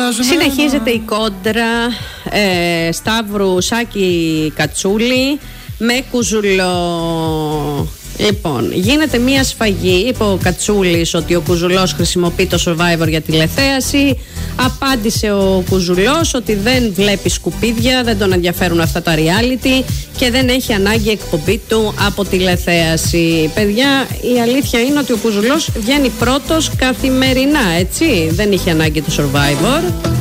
Συνεχίζεται η κόντρα Σταύρου Σάκη Κατσούλη με Κουζουλό. Λοιπόν, γίνεται μια σφαγή. Είπε ο Κατσούλης ότι ο Κουζουλός χρησιμοποιεί το Survivor για τηλεθέαση. Απάντησε ο Κουζουλός ότι δεν βλέπει σκουπίδια, δεν τον ενδιαφέρουν αυτά τα reality και δεν έχει ανάγκη εκπομπή του από τηλεθέαση. Παιδιά, η αλήθεια είναι ότι ο Κουζουλός βγαίνει πρώτος καθημερινά, έτσι. Δεν είχε ανάγκη του Survivor.